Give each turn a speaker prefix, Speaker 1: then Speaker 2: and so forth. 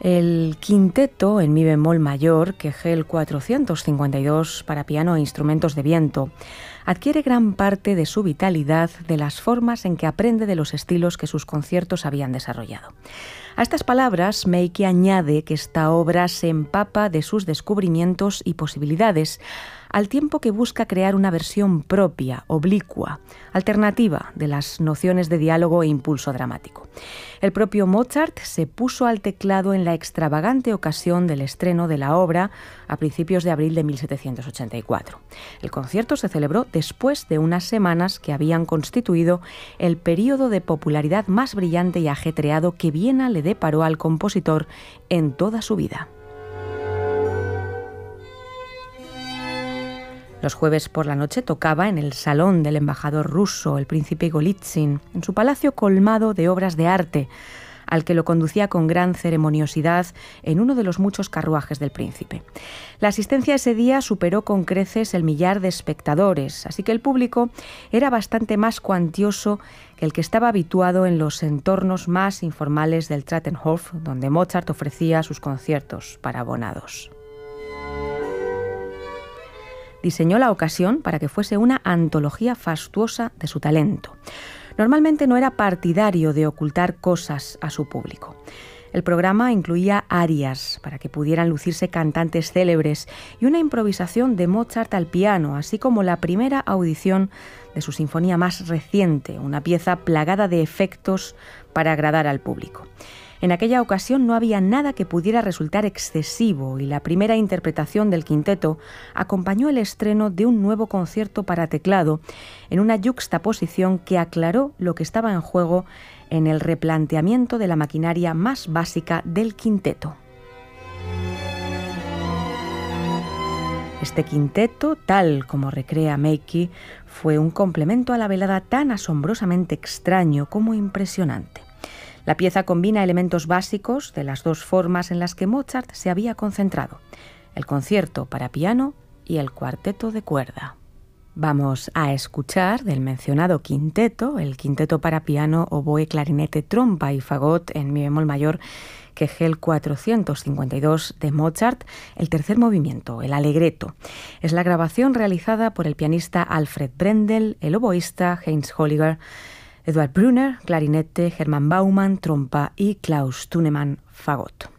Speaker 1: El quinteto en mi bemol mayor, Kegel 452 para piano e instrumentos de viento, adquiere gran parte de su vitalidad de las formas en que aprende de los estilos que sus conciertos habían desarrollado. A estas palabras, Meiki añade que esta obra se empapa de sus descubrimientos y posibilidades, al tiempo que busca crear una versión propia, oblicua, alternativa de las nociones de diálogo e impulso dramático. El propio Mozart se puso al teclado en la extravagante ocasión del estreno de la obra a principios de abril de 1784. El concierto se celebró después de unas semanas que habían constituido el período de popularidad más brillante y ajetreado que Viena le deparó al compositor en toda su vida. Los jueves por la noche tocaba en el salón del embajador ruso, el príncipe Golitsyn, en su palacio colmado de obras de arte, al que lo conducía con gran ceremoniosidad en uno de los muchos carruajes del príncipe. La asistencia ese día superó con creces el 1.000.000 de espectadores, así que el público era bastante más cuantioso que el que estaba habituado en los entornos más informales del Treppenhof, donde Mozart ofrecía sus conciertos para abonados. Diseñó la ocasión para que fuese una antología fastuosa de su talento. Normalmente no era partidario de ocultar cosas a su público. El programa incluía arias para que pudieran lucirse cantantes célebres y una improvisación de Mozart al piano, así como la primera audición de su sinfonía más reciente, una pieza plagada de efectos para agradar al público. En aquella ocasión no había nada que pudiera resultar excesivo y la primera interpretación del quinteto acompañó el estreno de un nuevo concierto para teclado en una yuxtaposición que aclaró lo que estaba en juego en el replanteamiento de la maquinaria más básica del quinteto. Este quinteto, tal como recrea Meiki, fue un complemento a la velada tan asombrosamente extraño como impresionante. La pieza combina elementos básicos de las dos formas en las que Mozart se había concentrado, el concierto para piano y el cuarteto de cuerda. Vamos a escuchar del mencionado quinteto, el quinteto para piano, oboe, clarinete, trompa y fagot en mi bemol mayor, Kegel 452 de Mozart, el tercer movimiento, el allegretto. Es la grabación realizada por el pianista Alfred Brendel, el oboísta Heinz Holliger, Eduard Brunner, clarinete, Hermann Baumann, trompa y Klaus Thunemann, fagot.